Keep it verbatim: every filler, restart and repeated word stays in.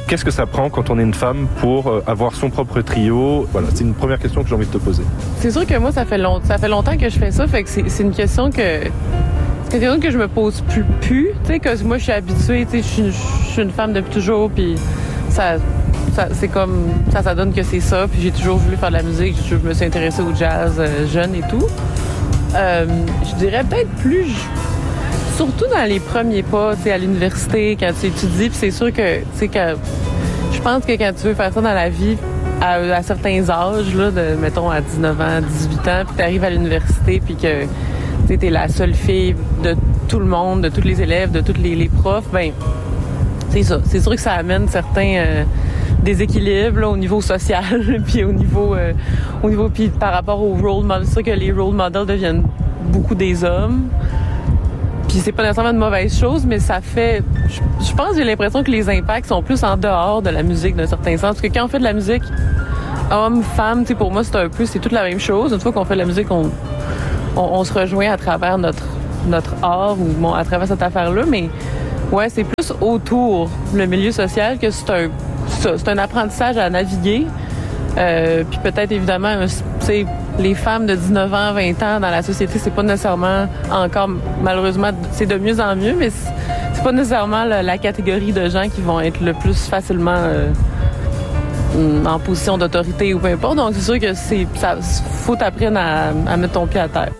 qu'est-ce que ça prend quand on est une femme pour euh, avoir son propre trio? Voilà, c'est une première question que j'ai envie de te poser. C'est sûr que moi, ça fait, long... ça fait longtemps que je fais ça, fait que c'est, c'est une question que... C'est une question que je me pose plus, plus. Tu sais, que moi, je suis habituée, tu sais, je suis une femme depuis toujours, puis ça, ça, c'est comme, ça, ça donne que c'est ça, puis j'ai toujours voulu faire de la musique, je me suis intéressée au jazz euh, jeune et tout. Euh, je dirais peut-être plus, surtout dans les premiers pas, tu sais, à l'université, quand tu étudies, puis c'est sûr que, tu sais, que je pense que quand tu veux faire ça dans la vie, à, à certains âges, là, de, mettons, à dix-neuf ans, dix-huit ans, puis tu arrives à l'université, puis que tu es la seule fille de tout le monde, de tous les élèves, de tous les, les profs, ben c'est ça. C'est sûr que ça amène certains euh, déséquilibres là, au niveau social, puis au niveau, euh, au niveau puis par rapport aux role models. C'est sûr que les role models deviennent beaucoup des hommes. Puis c'est pas nécessairement une mauvaise chose, mais ça fait... Je, je pense, j'ai l'impression que les impacts sont plus en dehors de la musique d'un certain sens. Parce que quand on fait de la musique, homme, femme, tu sais, pour moi, c'est un peu... C'est toute la même chose. Une fois qu'on fait de la musique, on... On, on se rejoint à travers notre, notre art ou bon, à travers cette affaire-là, mais ouais, c'est plus autour le milieu social que c'est un, ça, c'est un apprentissage à naviguer. Euh, puis peut-être évidemment, tu sais, les femmes de dix-neuf ans, vingt ans dans la société, c'est pas nécessairement encore, malheureusement, c'est de mieux en mieux, mais c'est, c'est pas nécessairement la, la catégorie de gens qui vont être le plus facilement euh, en position d'autorité ou peu importe. Donc c'est sûr que c'est, ça, faut t'apprendre à, à mettre ton pied à terre.